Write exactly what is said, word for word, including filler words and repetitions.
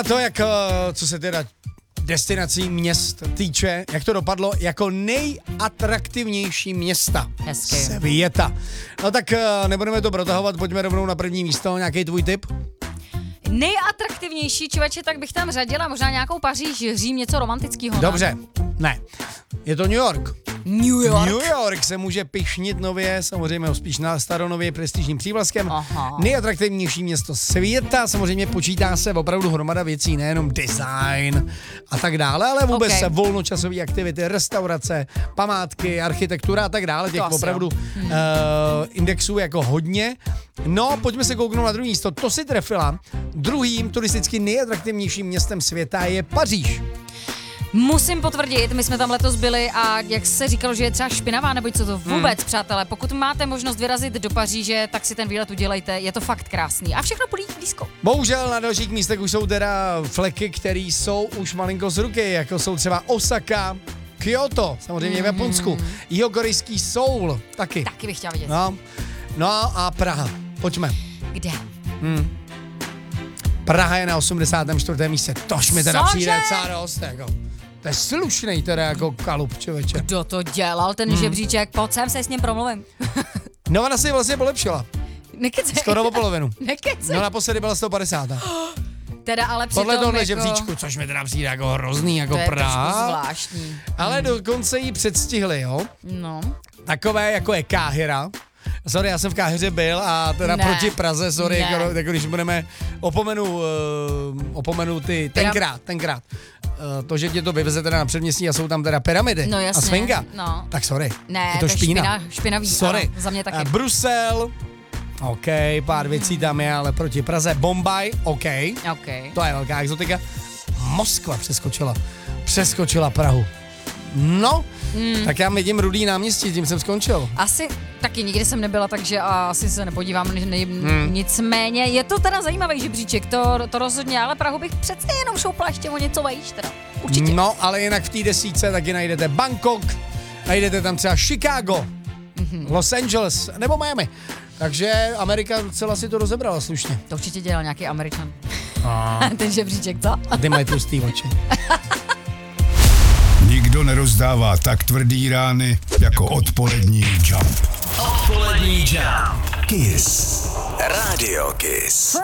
To jak, co se teda destinací měst týče, jak to dopadlo jako nejatraktivnější města Hezky. světa. No tak nebudeme to protahovat, pojďme rovnou na první místo, nějaký tvůj tip? Nejatraktivnější, člověče, tak bych tam řadila možná nějakou Paříž, Řím, něco romantického. Dobře, ne. Je to New York. New York. New York se může pyšnit nově, samozřejmě ho spíš na staronově prestižním přívlastkem. Aha. Nejatraktivnější město světa, samozřejmě počítá se opravdu hromada věcí, nejenom design a tak dále, ale vůbec Okay. se volnočasové aktivity, restaurace, památky, architektura a tak dále, těch To asi opravdu jo. uh, indexů jako hodně. No, pojďme se kouknout na druhý místo. To si trefila. Druhým turisticky nejatraktivnějším městem světa je Paříž. Musím potvrdit, my jsme tam letos byli a jak se říkalo, že je třeba špinavá, nebo co to vůbec, hmm. přátelé, pokud máte možnost vyrazit do Paříže, tak si ten výlet udělejte, je to fakt krásný a všechno blízko. Bohužel na dalších místech už jsou teda fleky, které jsou už malinko z ruky, jako jsou třeba Osaka, Kyoto, samozřejmě v Japonsku, jihokorejský Seoul, taky. Taky bych chtěla vidět. No, no a Praha, pojďme. Kde? Hmm. Praha je na osmdesátém čtvrtém místě, tož mi teda Cože? přijde docela dost, jako. To je slušnej teda jako kalup, člověče. Kdo to dělal, ten hmm. žebříček? Pojď sem, se s ním promluvím. No ona si vlastně polepšila, Nekecej. skoro o polovinu. Nekecej. No naposledy byla sto padesát. Teda ale přitom Podle tohle jako... žebříčku, což mi teda přijde jako hrozný, jako To je Praha. trošku zvláštní. Ale dokonce ji předstihli, jo. No. Takové, jako je Káhira. Sorry, já jsem v Káhiře byl a teda Ne. proti Praze, sorry, Ne. jako, jako když budeme, opomenu, uh, opomenu ty, tenkrát, tenkrát. Uh, to, že tě to vyveze teda na předměstí a jsou tam teda pyramidy No a jasně, svinga, no. tak sorry, Ne, je to špína. špina, špinavý, Sorry. ano, za mě taky. Uh, Brusel, OK, pár věcí tam je, ale proti Praze. Bombaj, OK, OK. to je velká exotika. Moskva přeskočila, přeskočila Prahu. No, mm. tak já vidím Rudý náměstí, tím jsem skončil. Asi taky nikdy jsem nebyla, takže asi se nepodívám, ne, ne, Hmm. nicméně je to teda zajímavý žebříček, to, to rozhodně, ale Prahu bych přece jenom šoupla ještě o něco vejš teda, určitě. No, ale jinak v té desítce taky najdete Bangkok, najdete tam třeba Chicago, mm-hmm. Los Angeles nebo Miami. Takže Amerika docela si to rozebrala slušně. To určitě dělal nějaký Američan. A Ten žebříček, co? ty mají tlustý oči. Nikdo nerozdává tak tvrdý rány jako odpolední Jump. Odpolední Jump. Kiss. Radio Kiss.